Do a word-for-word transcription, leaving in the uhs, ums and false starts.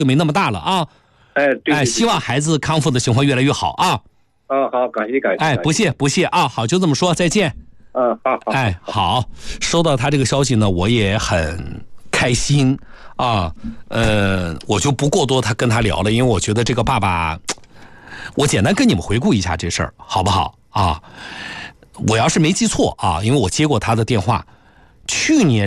就没那么大了啊。 哎，对对对哎，希望孩子康复的情况越来越好啊。 啊，好，感谢感谢。 哎，不谢不谢啊，好，就这么说，再见。 嗯，好好。 哎，好，收到他这个消息呢，我也很开心啊。呃，我就不过多他跟他聊了，因为我觉得这个爸爸，我简单跟你们回顾一下这事儿，好不好啊？我要是没记错啊，因为我接过他的电话，去年